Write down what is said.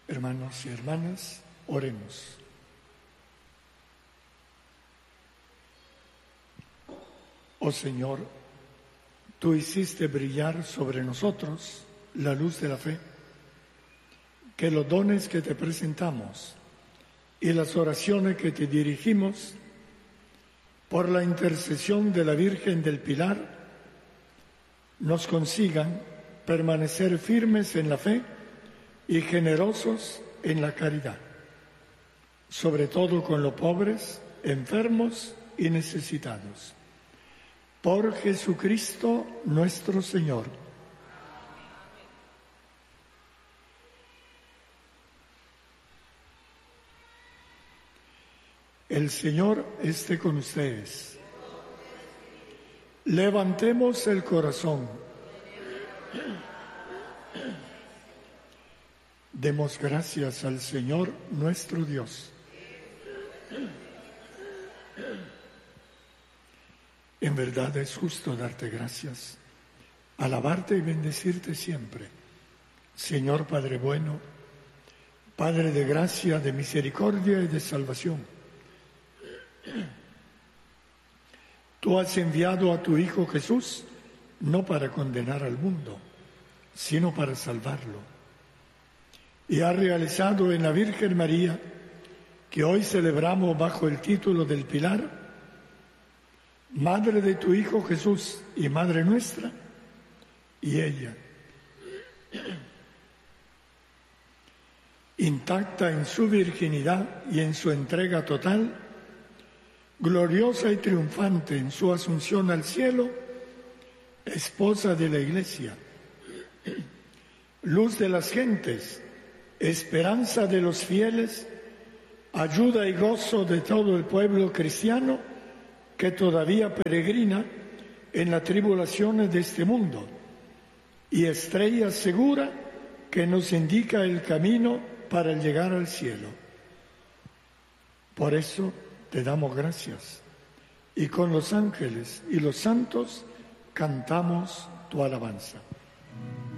Hermanos y hermanas, oremos. Oh Señor, tú hiciste brillar sobre nosotros la luz de la fe, que los dones que te presentamos y las oraciones que te dirigimos, por la intercesión de la Virgen del Pilar, nos consigan permanecer firmes en la fe y generosos en la caridad, sobre todo con los pobres, enfermos y necesitados. Por Jesucristo nuestro Señor. El Señor esté con ustedes. Levantemos el corazón. Demos gracias al Señor nuestro Dios. En verdad es justo darte gracias, alabarte y bendecirte siempre, Señor Padre bueno, Padre de gracia, de misericordia y de salvación. Tú has enviado a tu Hijo Jesús no para condenar al mundo, sino para salvarlo. Y has realizado en la Virgen María, que hoy celebramos bajo el título del Pilar, Madre de tu Hijo Jesús y Madre nuestra, y ella, intacta en su virginidad y en su entrega total, gloriosa y triunfante en su asunción al cielo, esposa de la Iglesia, luz de las gentes, esperanza de los fieles, ayuda y gozo de todo el pueblo cristiano que todavía peregrina en las tribulaciones de este mundo, y estrella segura que nos indica el camino para llegar al cielo. Por eso te damos gracias, y con los ángeles y los santos cantamos tu alabanza.